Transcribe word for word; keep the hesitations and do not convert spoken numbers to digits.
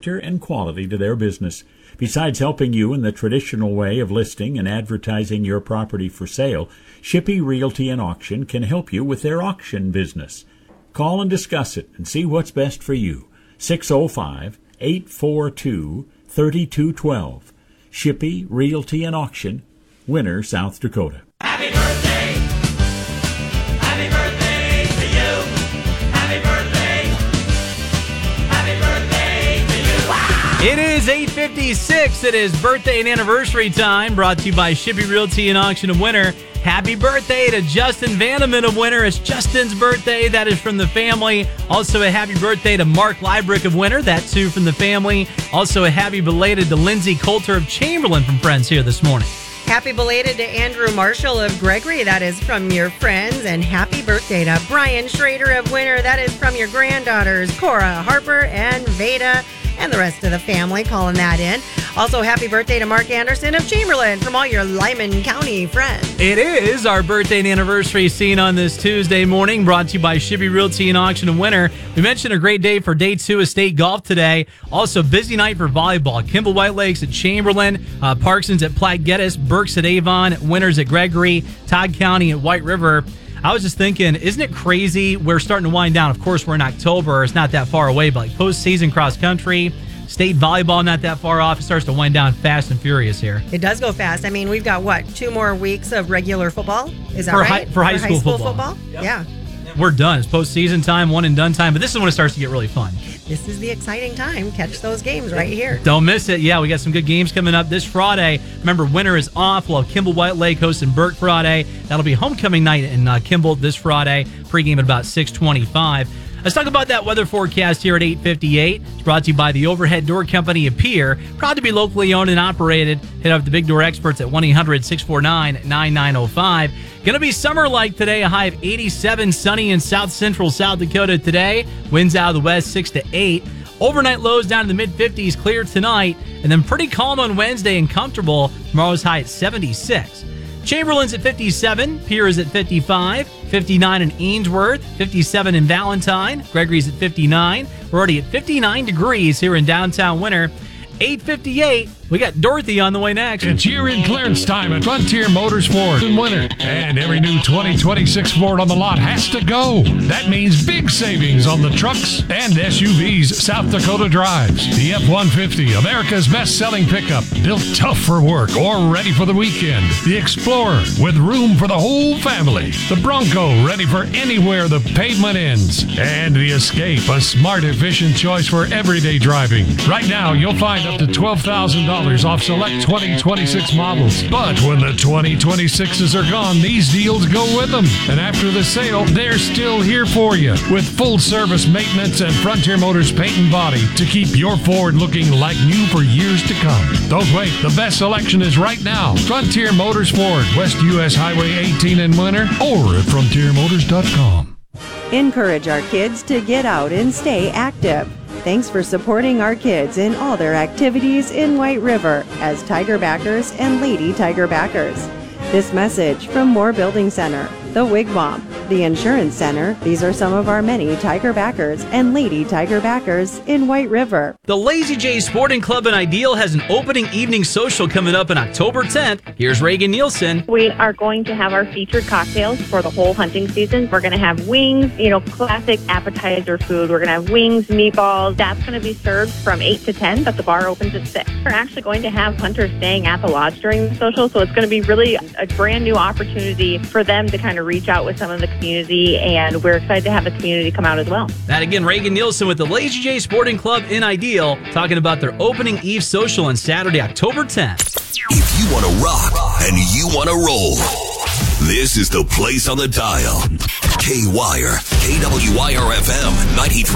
character and quality to their business. Besides helping you in the traditional way of listing and advertising your property for sale, Shippey Realty and Auction can help you with their auction business. Call and discuss it and see what's best for you. six oh five, eight four two, three two one two. Shippey Realty and Auction, Winner, South Dakota. Happy birthday! Happy birthday to you! Happy birthday! Happy birthday to you! Wow! It is eight fifty-six. It is birthday and anniversary time, brought to you by Shippey Realty and Auction of Winter. Happy birthday to Justin Vandeman of Winter. It's Justin's birthday. That is from the family. Also a happy birthday to Mark Liebrecht of Winter. That too from the family. Also a happy belated to Lindsay Coulter of Chamberlain from friends here this morning. Happy belated to Andrew Marshall of Gregory. That is from your friends. And happy birthday to Brian Schrader of Winter. That is from your granddaughters, Cora, Harper, and Veda, and the rest of the family calling that in. Also, happy birthday to Mark Anderson of Chamberlain from all your Lyman County friends. It is our birthday and anniversary scene on this Tuesday morning, brought to you by Shippey Realty and Auction of Winter. We mentioned a great day for day two of state golf today. Also, busy night for volleyball. Kimball White Lakes at Chamberlain, uh, Parkson's at Platte Geddes, Burks at Avon, Winters at Gregory, Todd County at White River. I was just thinking, isn't it crazy? We're starting to wind down. Of course, we're in October. It's not that far away, but like postseason cross country, state volleyball not that far off. It starts to wind down fast and furious here. It does go fast. I mean, we've got, what, two more weeks of regular football? Is that for right? High, for high for school, high school football. football? Yep. Yeah. We're done. It's postseason time, one and done time. But this is when it starts to get really fun. This is the exciting time. Catch those games right here. Don't miss it. Yeah, we got some good games coming up this Friday. Remember, Winter is off. We'll have Kimball White Lake hosting Burke Friday. That'll be homecoming night in uh, Kimball this Friday. Pregame at about six twenty-five. Let's talk about that weather forecast here at eight fifty-eight. It's brought to you by the Overhead Door Company of Pierre. Proud to be locally owned and operated. Hit up the Big Door experts at one eight hundred six four nine nine nine oh five. Going to be summer-like today. A high of eighty-seven, sunny in south central South Dakota today. Winds out of the west six to eight. Overnight lows down in the mid-fifties, clear tonight. And then pretty calm on Wednesday and comfortable. Tomorrow's high at seventy-six. Chamberlain's at fifty-seven, Pierre is at fifty-five, fifty-nine in Ainsworth, fifty-seven in Valentine, Gregory's at fifty-nine. We're already at fifty-nine degrees here in downtown Winter. eight fifty-eight, we got Dorothy on the way next. It's year-end clearance time at Frontier Motors Ford in Winter. And every new twenty twenty-six Ford on the lot has to go. That means big savings on the trucks and S U Vs South Dakota drives. The F one fifty, America's best-selling pickup, built tough for work or ready for the weekend. The Explorer, with room for the whole family. The Bronco, ready for anywhere the pavement ends. And the Escape, a smart, efficient choice for everyday driving. Right now, you'll find up to twelve thousand dollars off select twenty twenty-six models. But when the twenty twenty-sixes are gone, these deals go with them. And after the sale, they're still here for you with full service maintenance and Frontier Motors paint and body to keep your Ford looking like new for years to come. Don't wait. The best selection is right now. Frontier Motors Ford, West U S Highway eighteen in Winter, or at frontier motors dot com. Encourage our kids to get out and stay active. Thanks for supporting our kids in all their activities in White River as Tiger Backers and Lady Tiger Backers. This message from Moore Building Center, the Wigwam, the Insurance Center. These are some of our many Tiger Backers and Lady Tiger Backers in White River. The Lazy J Sporting Club in Ideal has an opening evening social coming up on October tenth. Here's Reagan Nielsen. We are going to have our featured cocktails for the whole hunting season. We're going to have wings, you know, classic appetizer food. We're going to have wings, meatballs. That's going to be served from eight to ten, but the bar opens at six. We're actually going to have hunters staying at the lodge during the social, so it's going to be really a brand new opportunity for them to kind of reach out with some of the community, and we're excited to have the community come out as well. That again, Reagan Nielsen with the Lazy J Sporting Club in Ideal, talking about their opening eve social on Saturday, October tenth. If you want to rock and you want to roll, this is the place on the dial. K-Wire, K W I R F M, ninety-three